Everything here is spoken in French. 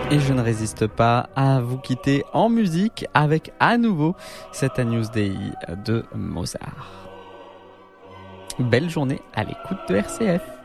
Et je ne résiste pas à vous quitter en musique avec à nouveau cet Agnus Dei de Mozart. Belle journée à l'écoute de RCF.